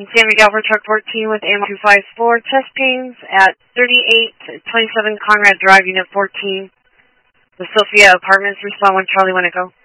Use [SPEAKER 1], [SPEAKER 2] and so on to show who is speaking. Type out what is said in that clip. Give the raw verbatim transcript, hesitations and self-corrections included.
[SPEAKER 1] Sammy Galver, Truck fourteen with A M two five four, chest pains at thirty-eight twenty-seven Conrad Drive, Unit fourteen, the Sophia Apartments. Respond when Charlie want to go.